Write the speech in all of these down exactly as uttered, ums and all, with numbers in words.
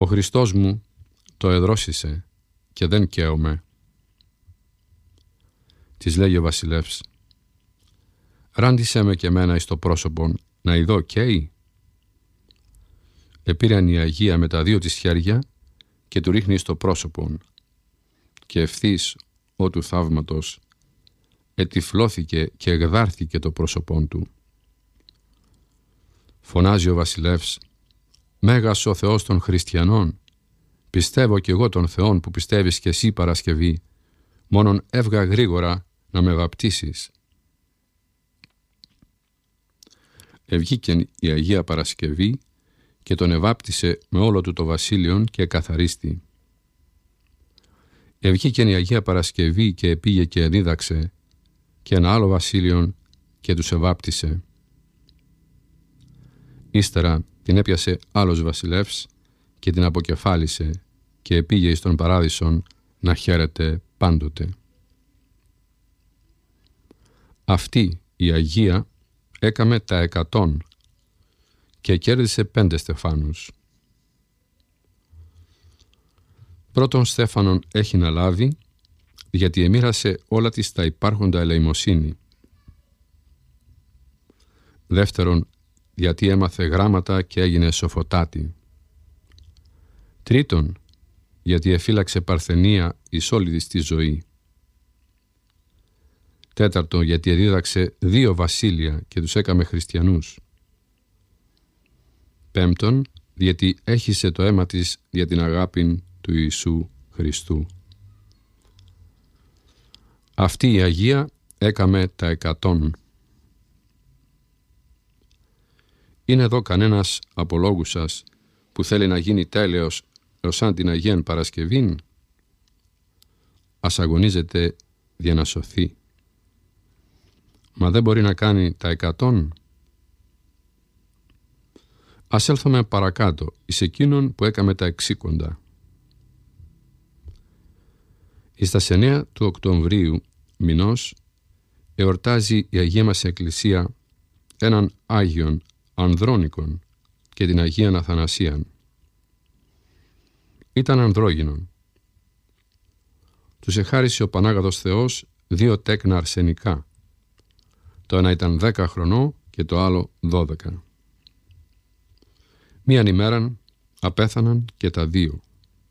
Ο Χριστός μου το εδρόσισε και δεν καίομαι. Της λέγει ο βασιλεύς, ράντισε με και μένα εις το πρόσωπον, να ειδώ καίει. Επήραν η Αγία με τα δύο της χέρια και του ρίχνει στο πρόσωπον και ευθύς ο του θαύματος ετυφλώθηκε και εγδάρθηκε το πρόσωπόν του. Φωνάζει ο βασιλεύς, Μέγας ο Θεός των χριστιανών, πιστεύω κι εγώ τον Θεόν που πιστεύεις κι εσύ Παρασκευή, μόνον έβγα γρήγορα να με βαπτίσεις. Ευγήκεν η Αγία Παρασκευή και τον εβάπτισε με όλο του το βασίλειον και καθαρίστη. Ευγήκεν η Αγία Παρασκευή και επήγε και δίδαξε και ένα άλλο βασίλειον και τους εβάπτισε. Ύστερα την έπιασε άλλος βασιλεύς και την αποκεφάλισε και επήγε εις τον παράδεισον να χαίρεται πάντοτε. Αυτή η Αγία έκαμε τα εκατόν και κέρδισε πέντε στεφάνους. Πρώτον στέφανον έχει να λάβει, γιατί εμοίρασε όλα της τα υπάρχοντα ελεημοσύνη. Δεύτερον, γιατί έμαθε γράμματα και έγινε σοφοτάτη. Τρίτον, γιατί εφύλαξε παρθενία εις όλη της τη ζωή. Τέταρτον, γιατί εδίδαξε δύο βασίλεια και τους έκαμε χριστιανούς. Πέμπτον, γιατί έχισε το αίμα της για την αγάπη του Ιησού Χριστού. Αυτή η Αγία έκαμε τα εκατόν. Είναι εδώ κανένας από λόγους σας που θέλει να γίνει τέλεος ως σαν την Αγίαν Παρασκευήν? Ας αγωνίζεται για να σωθεί. Μα δεν μπορεί να κάνει τα εκατόν. Ας έλθουμε παρακάτω εις εκείνον που έκαμε τα εξήκοντα. Εις τα εννέα του Οκτωβρίου μηνός εορτάζει η Αγία μας Εκκλησία έναν Άγιον Ανδρώνικον και την Αγίαν Αθανασίαν. Ήταν ανδρόγυνον. Τους εχάρισε ο Πανάγαθος Θεός δύο τέκνα αρσενικά. Το ένα ήταν δέκα χρονών και το άλλο δώδεκα. Μίαν ημέραν απέθαναν και τα δύο.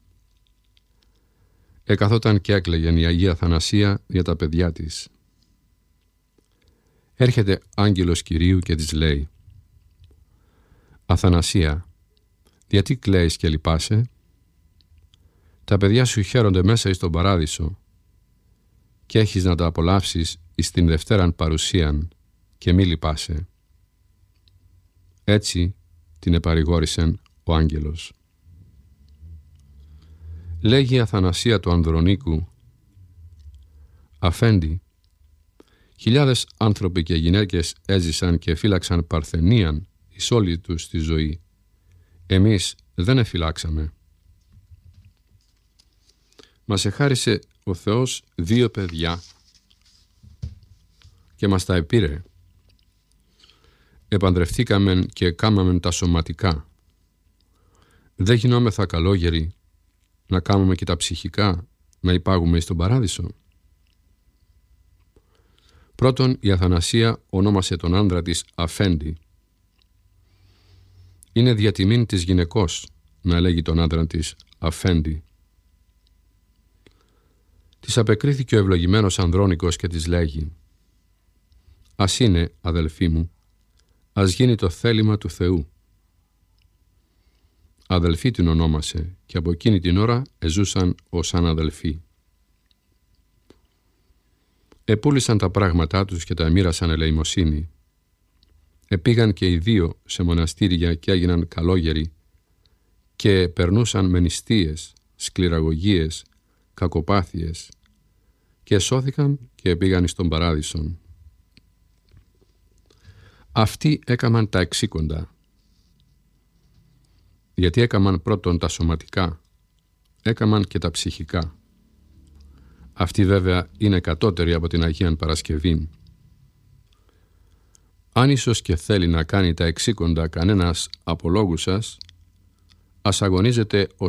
Εκαθόταν και έκλαιγεν η Αγία Αθανασία για τα παιδιά της. Έρχεται άγγελος Κυρίου και της λέει, «Αθανασία, γιατί κλαίεις και λυπάσαι? Τα παιδιά σου χαίρονται μέσα εις τον παράδεισο και έχεις να τα απολαύσεις εις την Δευτέραν παρουσίαν και μη λυπάσαι». Έτσι την επαρηγόρησεν ο άγγελος. Λέγει η Αθανασία του Ανδρονίκου, «Αφέντη, χιλιάδες άνθρωποι και γυναίκες έζησαν και φύλαξαν παρθενίαν εις όλη τους τη ζωή. Εμείς δεν εφυλάξαμε. Μας εχάρισε ο Θεός δύο παιδιά και μας τα επήρε. Επαντρευτήκαμεν και κάμαμεν τα σωματικά. Δεν γινόμεθα καλόγεροι να κάνουμε και τα ψυχικά, να υπάγουμε εις τον παράδεισο? Πρώτον, η Αθανασία ονόμασε τον άντρα της Αφέντη. Είναι διατιμήν της γυναικός να λέγει τον άντρα της Αφέντη. Της απεκρίθηκε ο ευλογημένος Ανδρώνικος και της λέγει, «Ας είναι, αδελφή μου, ας γίνει το θέλημα του Θεού». Αδελφή την ονόμασε και από εκείνη την ώρα εζούσαν ως αναδελφοί. Επούλησαν τα πράγματά τους και τα μοίρασαν ελεημοσύνη. Επήγαν και οι δύο σε μοναστήρια και έγιναν καλόγεροι και περνούσαν με νηστείες, σκληραγωγίες, κακοπάθειες και σώθηκαν και επήγαν εις τον παράδεισον. Αυτοί έκαμαν τα εξήκοντα. Γιατί έκαμαν πρώτον τα σωματικά, έκαμαν και τα ψυχικά. Αυτοί βέβαια είναι κατώτεροι από την Αγίαν Παρασκευήν. Αν ίσως και θέλει να κάνει τα εξήκοντα κανένας από λόγους σας, ας αγωνίζεται ο